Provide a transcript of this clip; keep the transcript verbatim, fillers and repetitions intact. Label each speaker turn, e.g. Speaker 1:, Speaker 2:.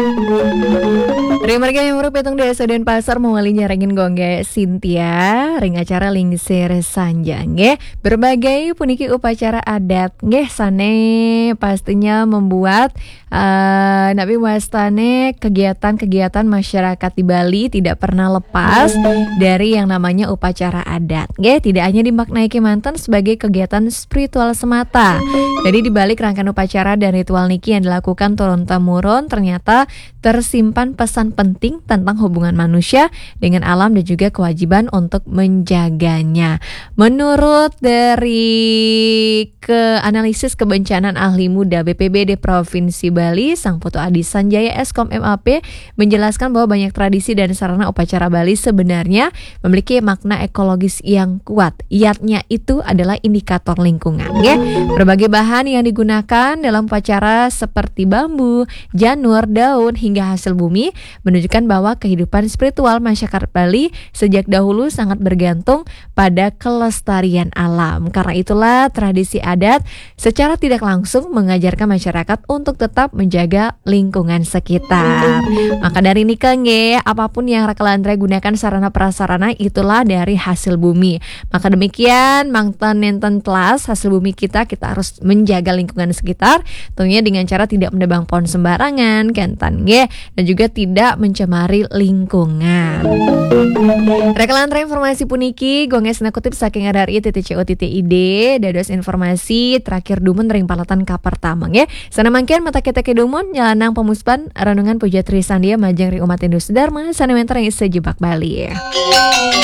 Speaker 1: Remarga yang merupakan petong desa dan pasar mewali nyarengin gongge Cynthia ring acara lingsir sanjang nge berbagai puniki upacara adat nge sane pastinya membuat uh, nabi wastane kegiatan-kegiatan masyarakat di Bali tidak pernah lepas dari yang namanya upacara adat nge tidak hanya dimaknai kemanten sebagai kegiatan spiritual semata. Jadi di balik rangkaian upacara dan ritual niki yang dilakukan turun-temurun ternyata tersimpan pesan penting tentang hubungan manusia dengan alam dan juga kewajiban untuk menjaganya. Menurut dari ke analisis kebencanaan ahli muda B P B D Provinsi Bali, Sang Putu Adi Sanjaya Eskom M A P menjelaskan bahwa banyak tradisi dan sarana upacara Bali sebenarnya memiliki makna ekologis yang kuat. Iatnya itu adalah indikator lingkungan. Ya. Berbagai bahan yang digunakan dalam upacara seperti bambu, janur, daun hingga hasil bumi menunjukkan bahwa kehidupan spiritual masyarakat Bali sejak dahulu sangat bergantung pada kelestarian alam. Karena itulah tradisi adat secara tidak langsung mengajarkan masyarakat untuk tetap menjaga lingkungan sekitar. Maka dari ini kenge, apapun yang Rakalandra gunakan sarana prasarana itulah dari hasil bumi. Maka demikian mangtan nenten telas hasil bumi kita kita harus menjaga lingkungan sekitar tentunya dengan cara tidak menebang pohon sembarangan, kentan nge, dan juga tidak mencemari lingkungan. Rekalandra informasi puniki gonges nakutip saking R R I titik co titik id dados informasi terakhir dumun ring palatan kapar tamang ya. Sana mangkian mata kita ke dumun jalanang pemuspan renungan puja Tri Sandia majeng ring umat Hindu Dharma sana mentor yang sejebak Bali ya.